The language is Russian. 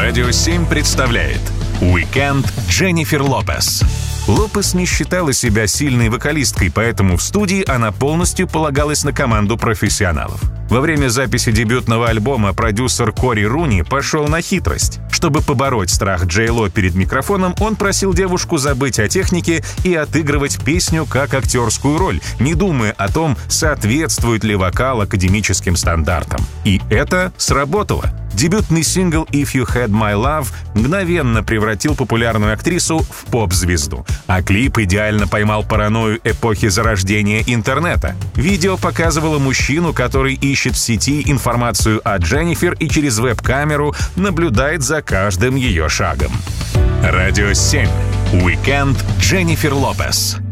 Радио 7 представляет «Уикенд Дженнифер Лопес». Лопес не считала себя сильной вокалисткой, поэтому в студии она полностью полагалась на команду профессионалов. Во время записи дебютного альбома продюсер Кори Руни пошел на хитрость. Чтобы побороть страх Джей Ло перед микрофоном, он просил девушку забыть о технике и отыгрывать песню как актерскую роль, не думая о том, соответствует ли вокал академическим стандартам. И это сработало. Дебютный сингл «If You Had My Love» мгновенно превратил популярную актрису в поп-звезду, а клип идеально поймал паранойю эпохи зарождения интернета. Видео показывало мужчину, который ищет в сети информацию о Дженнифер и через веб-камеру наблюдает за каждым ее шагом. Радио 7. Уикенд Дженнифер Лопес.